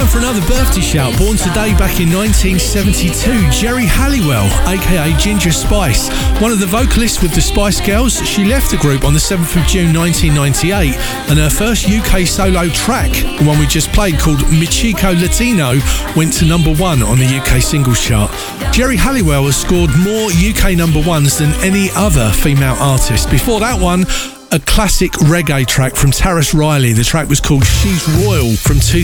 For another birthday shout, born today back in 1972, Geri Halliwell, aka Ginger Spice. One of the vocalists with the Spice Girls, she left the group on the 7th of June 1998, and her first UK solo track, the one we just played called Mi Chico Latino, went to number 1 on the UK singles chart. Geri Halliwell has scored more UK number 1s than any other female artist. Before that one, a classic reggae track from Tarrus Riley. The track was called She's Royal from